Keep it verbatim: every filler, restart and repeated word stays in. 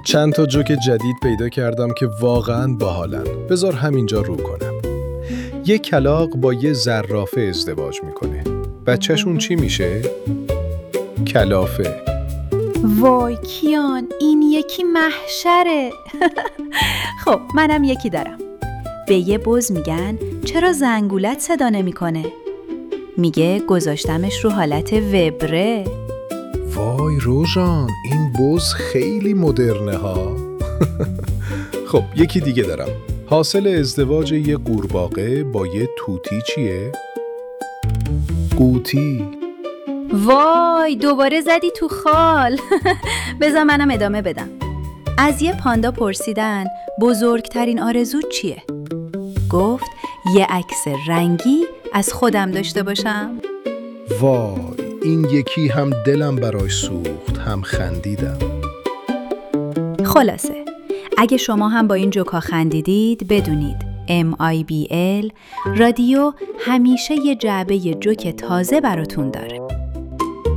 چند تا جوک جدید پیدا کردم که واقعاً باحالن. بذار همینجا رو کنم. یه کلاغ با یه زرافه ازدواج میکنه. بچه‌شون چی میشه؟ کلافه. وای کیان، این یکی محشره. خب منم یکی دارم. به یه بز میگن چرا زنگولت صدا نمیکنه؟ میگه گذاشتمش رو حالت وبره. وای روژان، این بز خیلی مدرنه ها. خب یکی دیگه دارم. حاصل ازدواج یه قورباغه با یه توتی چیه؟ قوطی. وای دوباره زدی تو خال. بذار منم ادامه بدم. از یه پاندا پرسیدن بزرگترین آرزوت چیه؟ گفت یه عکس رنگی از خودم داشته باشم. وای این یکی هم دلم برای سوخت هم خندیدم. خلاصه اگه شما هم با این جوکا خندیدید بدونید ام آی بی ال رادیو همیشه یه جعبه جوک تازه براتون داره.